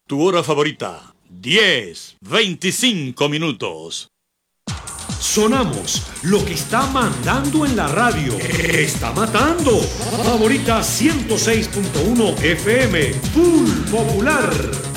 Tu hora favorita, 10:25 minutos. Sonamos lo que está mandando en la radio. Está matando. Favorita 106.1 FM. Full Popular.